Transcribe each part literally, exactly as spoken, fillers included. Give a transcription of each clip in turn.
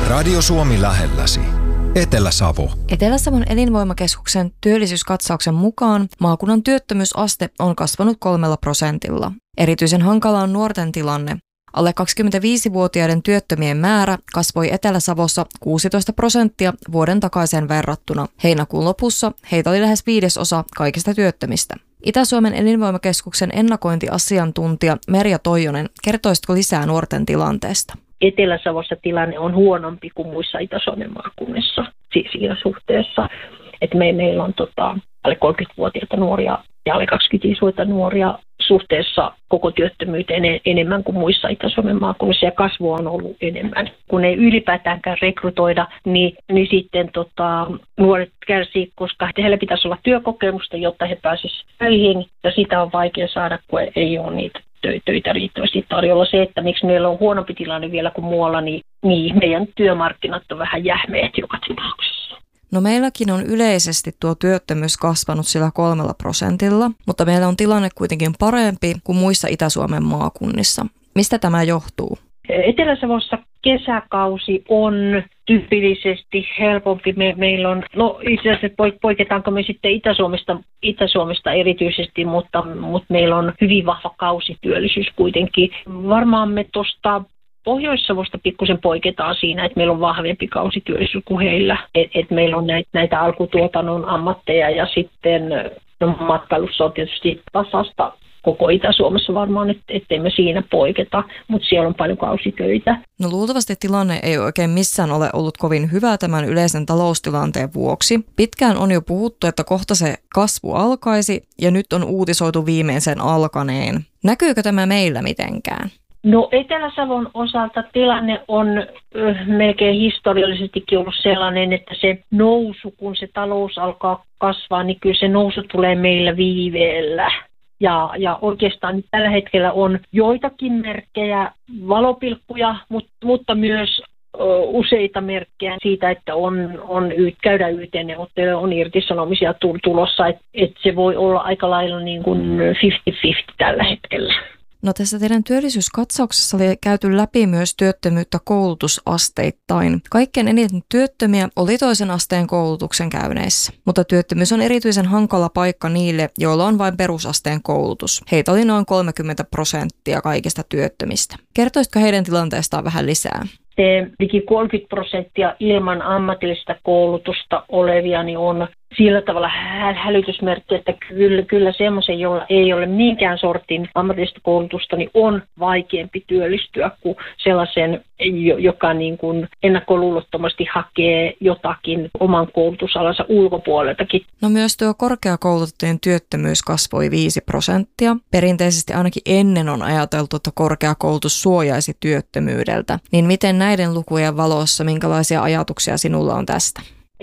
Radio Suomi lähelläsi. Etelä-Savo. Etelä-Savon elinvoimakeskuksen työllisyyskatsauksen mukaan maakunnan työttömyysaste on kasvanut kolmella prosentilla. Erityisen hankala on nuorten tilanne. Alle kaksikymmentäviisivuotiaiden työttömien määrä kasvoi Etelä-Savossa kuusitoista prosenttia vuoden takaiseen verrattuna. Heinäkuun lopussa heitä oli lähes viidesosa kaikista työttömistä. Itä-Suomen elinvoimakeskuksen ennakointiasiantuntija Merja Toijonen, kertoisitko lisää nuorten tilanteesta? Etelä-Savossa tilanne on huonompi kuin muissa Itä-Suomen maakunnissa siinä suhteessa, että me, meillä on tota, alle kolmekymmentävuotiaita nuoria ja alle kaksikymmentäviisivuotiaita nuoria suhteessa koko työttömyyteen enemmän kuin muissa Itä-Suomen maakunnissa, ja kasvua on ollut enemmän. Kun ei ylipäätäänkään rekrytoida, niin, niin sitten tota, nuoret kärsii, koska heillä pitäisi olla työkokemusta, jotta he pääsisivät töihin, ja sitä on vaikea saada, kun ei ole niitä töitä riittävästi tarjolla. Se, että miksi meillä on huonompi tilanne vielä kuin muualla, niin, niin meidän työmarkkinat on vähän jähmeet joka tapauksessa. No meilläkin on yleisesti tuo työttömyys kasvanut sillä kolmella prosentilla, mutta meillä on tilanne kuitenkin parempi kuin muissa Itä-Suomen maakunnissa. Mistä tämä johtuu? Etelä-Savossa kesäkausi on tyypillisesti helpompi. Me, meillä on, no itse asiassa poiketaanko me sitten Itä-Suomesta, Itä-Suomesta erityisesti, mutta, mutta meillä on hyvin vahva kausityöllisyys kuitenkin. Varmaan me tuosta Pohjois-Savosta pikkusen poiketaan siinä, että meillä on vahvempi kausityöllisyys kuin heillä. Et, et meillä on näitä, näitä alkutuotannon ammatteja ja sitten no, matkailussa on tietysti tasasta koko Itä-Suomessa varmaan, et, ettei me siinä poiketa, mutta siellä on paljon kausitöitä. No luultavasti tilanne ei oikein missään ole ollut kovin hyvä tämän yleisen taloustilanteen vuoksi. Pitkään on jo puhuttu, että kohta se kasvu alkaisi ja nyt on uutisoitu viimein sen alkaneen. Näkyykö tämä meillä mitenkään? No Etelä-Savon osalta tilanne on ö, melkein historiallisestikin ollut sellainen, että se nousu, kun se talous alkaa kasvaa, niin kyllä se nousu tulee meillä viiveellä. Ja, ja oikeastaan nyt tällä hetkellä on joitakin merkkejä, valopilkkuja, mutta, mutta myös ö, useita merkkejä siitä, että on, on käydään Y T-neuvotteluja, on irtisanomisia tulossa, että et se voi olla aika lailla niin kuin viisikymmentä viisikymmentä tällä hetkellä. No tässä teidän työllisyyskatsauksessa oli käyty läpi myös työttömyyttä koulutusasteittain. Kaikkein eniten työttömiä oli toisen asteen koulutuksen käyneissä, mutta työttömyys on erityisen hankala paikka niille, joilla on vain perusasteen koulutus. Heitä oli noin kolmekymmentä prosenttia kaikista työttömistä. Kertoisitko heidän tilanteestaan vähän lisää? Liki kolmekymmentä prosenttia ilman ammatillista koulutusta olevia niin on sillä tavalla hälytysmerkki, että kyllä, kyllä semmoisen, jolla ei ole minkään sortin ammatillista koulutusta, niin on vaikeampi työllistyä kuin sellaisen, joka niin kuin ennakkoluulottomasti hakee jotakin oman koulutusalansa ulkopuoleltakin. No myös tuo korkeakoulutettujen työttömyys kasvoi viisi prosenttia. Perinteisesti ainakin ennen on ajateltu, että korkeakoulutus suojaisi työttömyydeltä. Niin miten näiden lukujen valossa, minkälaisia ajatuksia sinulla on tästä?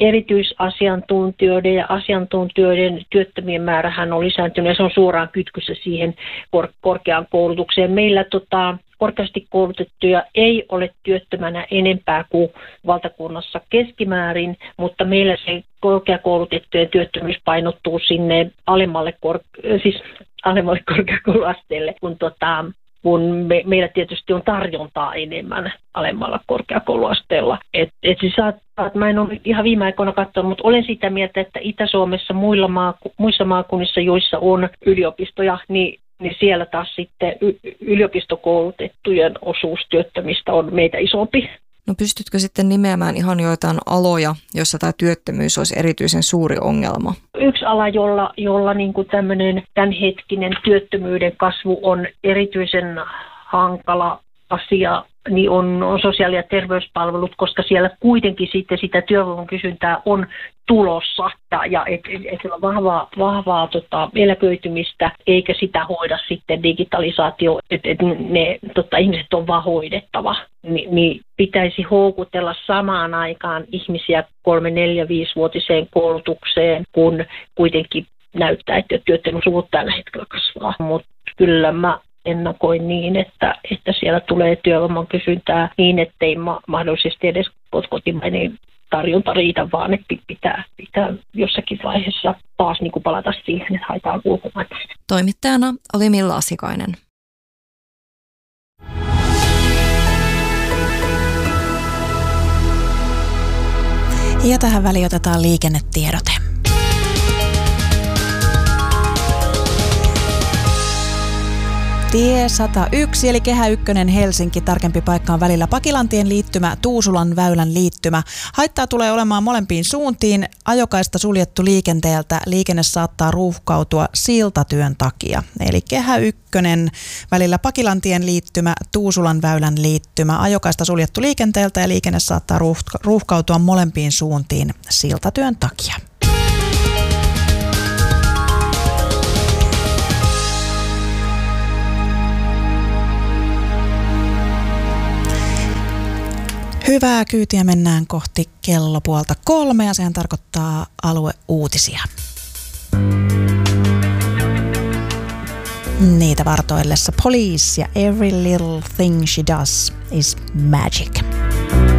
Erityisasiantuntijoiden ja asiantuntijoiden työttömien määrähän on lisääntynyt ja se on suoraan kytkyssä siihen kor- korkeaan koulutukseen. Meillä tota, korkeasti koulutettuja ei ole työttömänä enempää kuin valtakunnassa keskimäärin, mutta meillä se korkeakoulutettujen työttömyys painottuu sinne alemmalle, kor- siis alemmalle korkeakouluasteelle, kun tota, kun me, meillä tietysti on tarjontaa enemmän alemmalla korkeakouluasteella. Et, et siis saat, mä en ole ihan viime aikoina katsonut, mutta olen sitä mieltä, että Itä-Suomessa muilla maaku, muissa maakunnissa, joissa on yliopistoja, niin, niin siellä taas sitten y, yliopistokoulutettujen osuus työttömistä on meitä isompi. No pystytkö sitten nimeämään ihan joitain aloja, joissa tämä työttömyys olisi erityisen suuri ongelma? Yksi ala, jolla, jolla niin kuin tämmöinen tämänhetkinen työttömyyden kasvu on erityisen hankala asia, niin on, on sosiaali- ja terveyspalvelut, koska siellä kuitenkin sitten sitä työvoiman kysyntää on tulossa ja, ja et, et, et on vahvaa, vahvaa tota, eläköitymistä, eikä sitä hoida sitten digitalisaatio, että et ne tota, ihmiset on vaan hoidettava. Ni, niin pitäisi houkutella samaan aikaan ihmisiä kolme, neljä, viisivuotiseen koulutukseen, kun kuitenkin näyttää, että työttömyysluvut tällä hetkellä kasvaa. Mutta kyllä mä ennakoin niin, että, että siellä tulee työvoiman kysyntää niin, ettei ma- mahdollisesti edes kotimainen tarjonta riitä, vaan että pitää, pitää jossakin vaiheessa taas niin kuin palata siihen, että haetaan ulkomailta. Toimittajana oli Milla Asikainen. Ja tähän väliin otetaan liikennetiedote. Tie sata yksi eli Kehä ykkönen Helsinki, tarkempi paikka on välillä Pakilantien liittymä, Tuusulan väylän liittymä. Haittaa tulee olemaan molempiin suuntiin, ajokaista suljettu liikenteeltä, liikenne saattaa ruuhkautua siltatyön takia. Eli Kehä ykkönen välillä Pakilantien liittymä, Tuusulan väylän liittymä, ajokaista suljettu liikenteeltä ja liikenne saattaa ruuhkautua molempiin suuntiin siltatyön takia. Hyvää kyytiä, mennään kohti kello puolta kolme ja sehän tarkoittaa alueuutisia. Niitä vartoillessa Police ja Every Little Thing She Does is Magic.